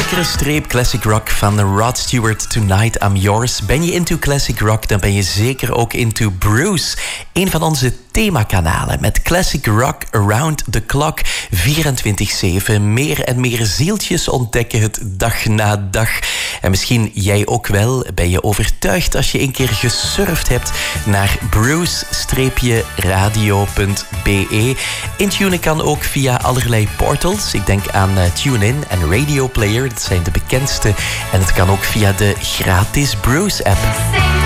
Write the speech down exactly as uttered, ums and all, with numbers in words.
Lekkere streep classic rock van Rod Stewart, Tonight I'm Yours. Ben je into classic rock, dan ben je zeker ook into Bruce. Een van onze themakanalen met classic rock around the clock. vierentwintig zeven. Meer en meer zieltjes ontdekken het dag na dag. En misschien jij ook wel. Ben je overtuigd als je een keer gesurfd hebt naar bruce radio punt b e. Intunen kan ook via allerlei portals. Ik denk aan uh, TuneIn en Radio Player. Dat zijn de bekendste. En het kan ook via de gratis Bruce app.